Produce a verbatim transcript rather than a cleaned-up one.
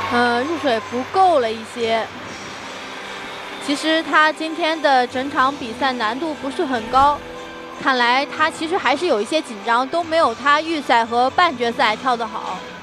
呃，入水不够了一些。其实他今天的整场比赛难度不是很高，看来他其实还是有一些紧张，都没有他预赛和半决赛跳得好。